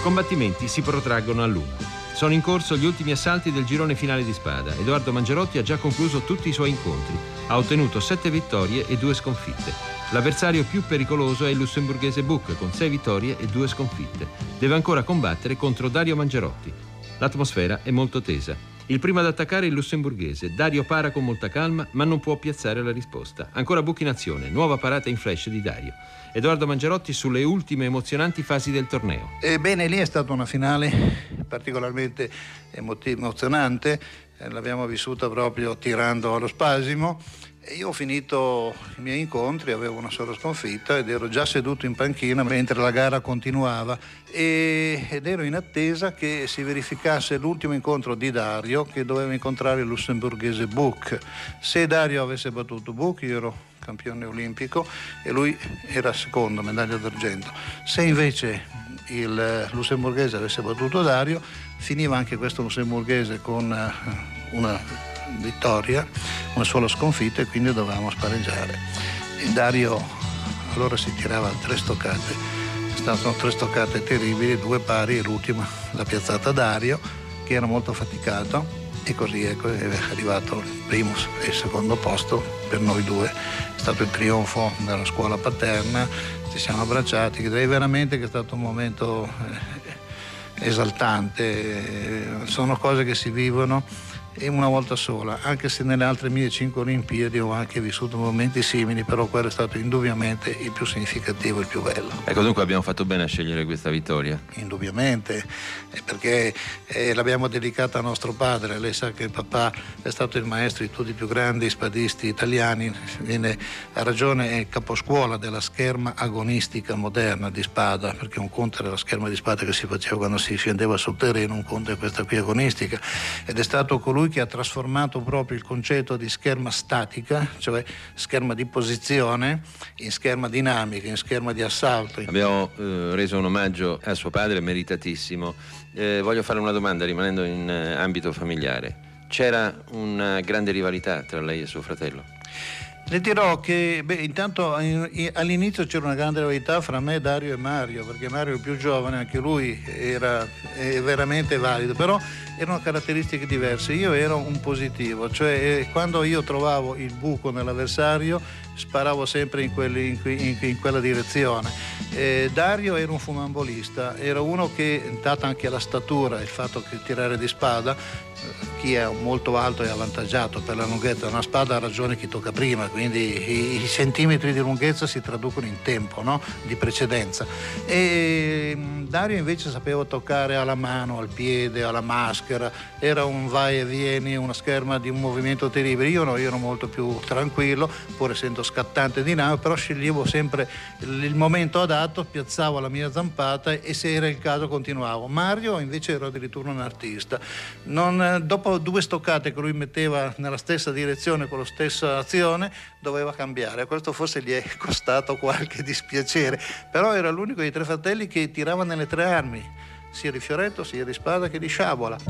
combattimenti si protraggono a lungo. Sono in corso gli ultimi assalti del girone finale di spada. Edoardo Mangiarotti ha già concluso tutti i suoi incontri. Ha ottenuto 7 vittorie e 2 sconfitte. L'avversario più pericoloso è il lussemburghese Buch, con 6 vittorie e 2 sconfitte. Deve ancora combattere contro Dario Mangiarotti. L'atmosfera è molto tesa. Il primo ad attaccare è il lussemburghese. Dario para con molta calma, ma non può piazzare la risposta. Ancora Buch in azione. Nuova parata in flash di Dario. Edoardo Mangiarotti sulle ultime emozionanti fasi del torneo. Ebbene, lì è stata una finale particolarmente emozionante. L'abbiamo vissuta proprio tirando allo spasimo. Io ho finito i miei incontri, avevo una sola sconfitta ed ero già seduto in panchina mentre la gara continuava ed ero in attesa che si verificasse l'ultimo incontro di Dario, che doveva incontrare il lussemburghese Buch. Se Dario avesse battuto Buch, io ero campione olimpico e lui era secondo, medaglia d'argento. Se invece il lussemburghese avesse battuto Dario, finiva anche questo lussemburghese con una vittoria, una sola sconfitta, e quindi dovevamo spareggiare. E Dario allora si tirava 3 stoccate, state 3 stoccate terribili, 2 pari, e l'ultima l'ha piazzata Dario, che era molto faticato, e così ecco, è arrivato il primo e il secondo posto per noi due. È stato il trionfo della scuola paterna, ci siamo abbracciati, direi veramente che è stato un momento esaltante. Sono cose che si vivono e una volta sola, anche se nelle altre mie 5 Olimpiadi ho anche vissuto momenti simili, però quello è stato indubbiamente il più significativo, il più bello. Ecco, dunque abbiamo fatto bene a scegliere questa vittoria. Indubbiamente, perché l'abbiamo dedicata a nostro padre. Lei sa che papà è stato il maestro di tutti i più grandi spadisti italiani, ha ragione, è il caposcuola della scherma agonistica moderna di spada, perché un conto era la scherma di spada che si faceva quando si scendeva sul terreno, un conto è questa qui agonistica, ed è stato colui che ha trasformato proprio il concetto di scherma statica, cioè scherma di posizione, in scherma dinamica, in scherma di assalto. Abbiamo reso un omaggio a suo padre meritatissimo. Voglio fare una domanda rimanendo in ambito familiare. C'era una grande rivalità tra lei e suo fratello? Le dirò che intanto all'inizio c'era una grande rivalità fra me, Dario e Mario, perché Mario è il più giovane, anche lui era veramente valido, però erano caratteristiche diverse. Io ero un positivo, cioè quando io trovavo il buco nell'avversario sparavo sempre in quella direzione. Dario era un funambolista, era uno che, data anche la statura, il fatto che tirare di spada, chi è molto alto è avvantaggiato per la lunghezza di una spada, ha ragione chi tocca prima, quindi i centimetri di lunghezza si traducono in tempo, no? Di precedenza. E Dario invece sapeva toccare alla mano, al piede, alla maschera, era un vai e vieni, una scherma di un movimento terribile. Io no, io ero molto più tranquillo, pur essendo scattante e dinamico, però sceglievo sempre il momento adatto, piazzavo la mia zampata e se era il caso continuavo. Mario invece era addirittura un artista. Dopo 2 stoccate che lui metteva nella stessa direzione con la stessa azione, doveva cambiare. Questo forse gli è costato qualche dispiacere, però era l'unico dei 3 fratelli che tirava nelle 3 armi, sia di fioretto, sia di spada che di sciabola.